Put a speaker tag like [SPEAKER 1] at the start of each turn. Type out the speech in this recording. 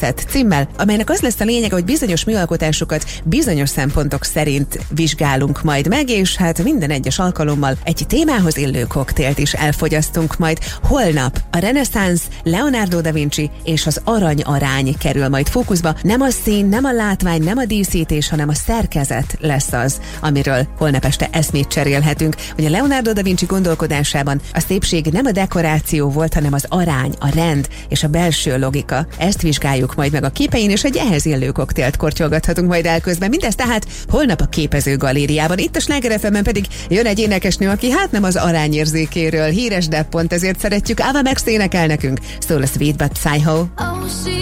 [SPEAKER 1] Művészet címmel, amelynek az lesz a lényege, hogy bizonyos műalkotásokat bizonyos szempontok szerint vizsgálunk majd meg, és hát minden egyes alkalommal egy témához illő koktélt is elfogyasztunk majd. Holnap a reneszánsz, Leonardo da Vinci és az arany-arány kerül majd fókuszba. Nem a szín, nem a látvány, nem a díszítés, hanem a szerkezet lesz az, amiről holnap este eszmét cserélhetünk, hogy a Leonardo da Vinci gondolkodásában a szépség nem a dekoráció volt, hanem az arány, a rend és a belső logika. Ezt vizsgáljuk majd meg a képein, és egy ehhez illő koktélt kortyolgathatunk majd el közben. Mindez tehát holnap a Képező Galériában. Itt a Sláger FM-en pedig jön egy énekesnő, aki hát nem az arányérzékéről híres, de pont ezért szeretjük. Ava Max énekel nekünk. Szól a Sweet But Psycho.